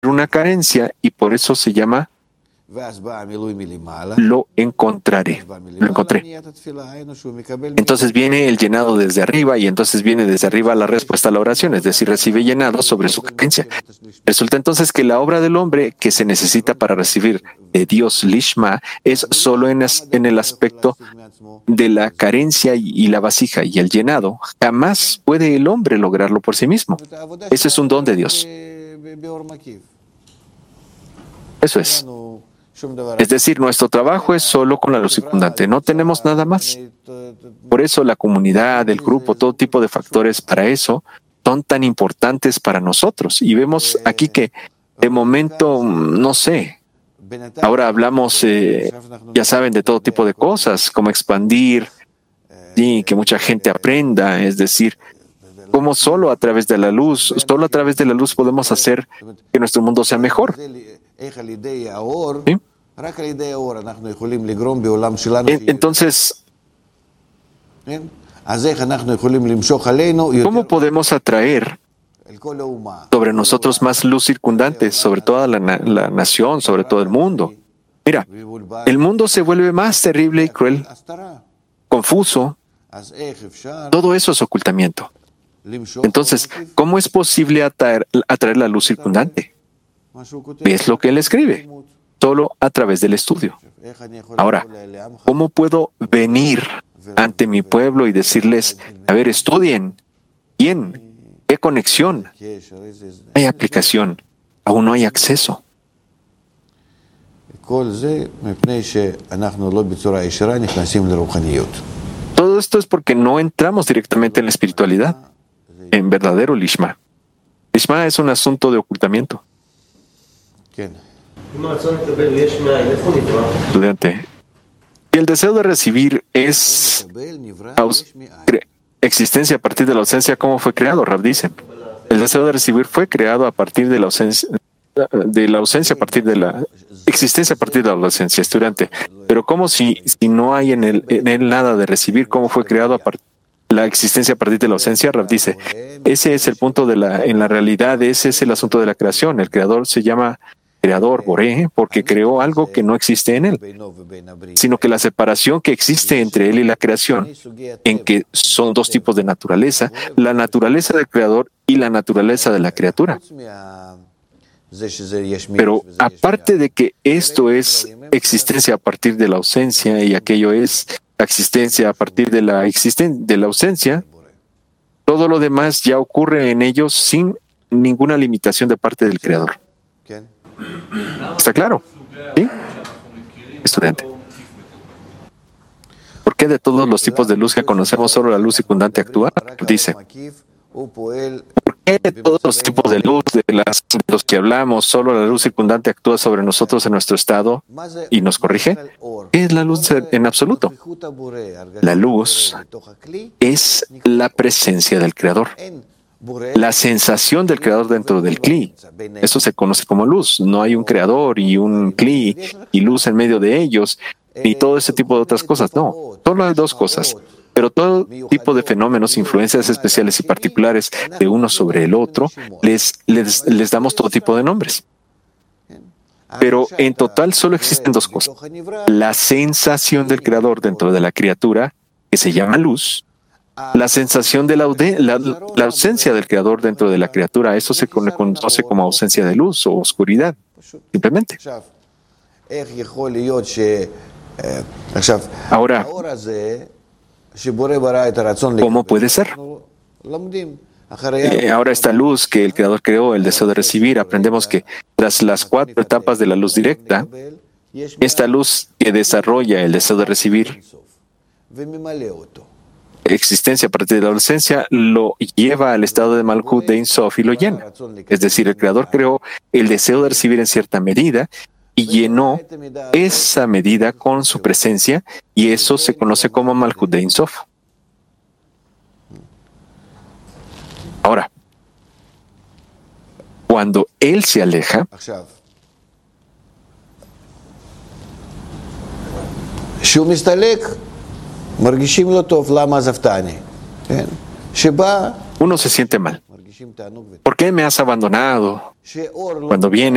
una carencia y por eso se llama lo encontraré. Lo encontré. Entonces viene el llenado desde arriba y entonces viene desde arriba la respuesta a la oración, es decir, recibe llenado sobre su carencia. Resulta entonces que la obra del hombre que se necesita para recibir de Dios Lishma es solo en el aspecto de la carencia y la vasija y el llenado. Jamás puede el hombre lograrlo por sí mismo. Ese es un don de Dios. Eso es. Es decir, nuestro trabajo es solo con la luz circundante, no tenemos nada más. Por eso la comunidad, el grupo, todo tipo de factores para eso son tan importantes para nosotros. Y vemos aquí que de momento, no sé, ahora hablamos, ya saben, de todo tipo de cosas, como expandir, sí, que mucha gente aprenda, es decir, cómo solo a través de la luz podemos hacer que nuestro mundo sea mejor. ¿Sí? Entonces, ¿cómo podemos atraer sobre nosotros más luz circundante, sobre toda la nación, sobre todo el mundo? Mira, el mundo se vuelve más terrible y cruel, confuso. Todo eso es ocultamiento. Entonces, ¿cómo es posible atraer la luz circundante? Es lo que él escribe, solo a través del estudio. Ahora, ¿cómo puedo venir ante mi pueblo y decirles, a ver, estudien? ¿Quién? ¿Qué conexión? ¿Hay aplicación? Aún no hay acceso. Todo esto es porque no entramos directamente en la espiritualidad, en verdadero Lishma. Lishma es un asunto de ocultamiento. Estudiante, y el deseo de recibir es existencia a partir de la ausencia. ¿Cómo fue creado? Rav dice, el deseo de recibir fue creado a partir de la ausencia, a partir de la existencia a partir de la ausencia. Estudiante, pero ¿cómo si no hay en él nada de recibir? ¿Cómo fue creado la existencia a partir de la ausencia? Rav dice, ese es el punto en la realidad, ese es el asunto de la creación. El creador se llama creador, Boré, porque creó algo que no existe en él, sino que la separación que existe entre él y la creación, en que son dos tipos de naturaleza, la naturaleza del creador y la naturaleza de la criatura. Pero aparte de que esto es existencia a partir de la ausencia y aquello es la existencia a partir de la ausencia, todo lo demás ya ocurre en ellos sin ninguna limitación de parte del creador. ¿Está claro? ¿Sí? Estudiante. ¿Por qué de todos los tipos de luz que conocemos solo la luz circundante actúa? Dice. ¿Por qué de todos los tipos de luz de los que hablamos solo la luz circundante actúa sobre nosotros en nuestro estado y nos corrige? ¿Qué es la luz en absoluto? La luz es la presencia del Creador. La sensación del creador dentro del Kli. Eso se conoce como luz. No hay un creador y un Kli y luz en medio de ellos y todo ese tipo de otras cosas. No, solo hay dos cosas. Pero todo tipo de fenómenos, influencias especiales y particulares de uno sobre el otro, les damos todo tipo de nombres. Pero en total solo existen dos cosas. La sensación del creador dentro de la criatura, que se llama luz, la sensación de la ausencia del creador dentro de la criatura. Eso se conoce como ausencia de luz o oscuridad, simplemente. Ahora, ¿cómo puede ser? Ahora esta luz que el creador creó, el deseo de recibir, aprendemos que tras las 4 etapas de la luz directa, esta luz que desarrolla el deseo de recibir, existencia a partir de la ausencia, lo lleva al estado de Malkut de Ein Sof y lo llena. Es decir, el Creador creó el deseo de recibir en cierta medida y llenó esa medida con su presencia, y eso se conoce como Malkut de Ein Sof. Ahora, cuando él se aleja, uno se siente mal. ¿Por qué me has abandonado? Cuando viene